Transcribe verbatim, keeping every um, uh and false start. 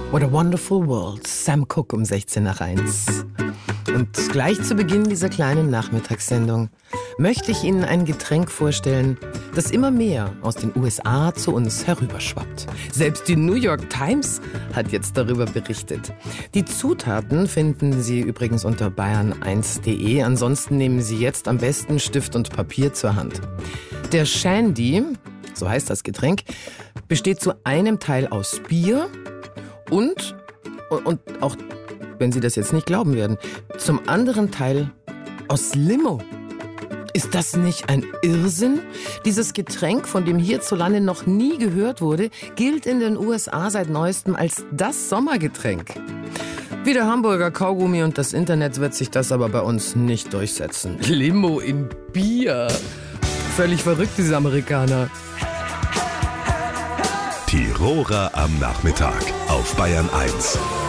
What a Wonderful World, Sam Cooke um sechzehn nach eins. Und gleich zu Beginn dieser kleinen Nachmittagssendung möchte ich Ihnen ein Getränk vorstellen, das immer mehr aus den U S A zu uns herüberschwappt. Selbst die New York Times hat jetzt darüber berichtet. Die Zutaten finden Sie übrigens unter bayern eins punkt de. Ansonsten nehmen Sie jetzt am besten Stift und Papier zur Hand. Der Shandy, so heißt das Getränk, besteht zu einem Teil aus Bier und, und, und auch, wenn Sie das jetzt nicht glauben werden, zum anderen Teil aus Limo. Ist das nicht ein Irrsinn? Dieses Getränk, von dem hierzulande noch nie gehört wurde, gilt in den U S A seit neuestem als das Sommergetränk. Wie der Hamburger Kaugummi und das Internet wird sich das aber bei uns nicht durchsetzen. Limo in Bier. Völlig verrückt, diese Amerikaner. Tiroler am Nachmittag auf Bayern eins.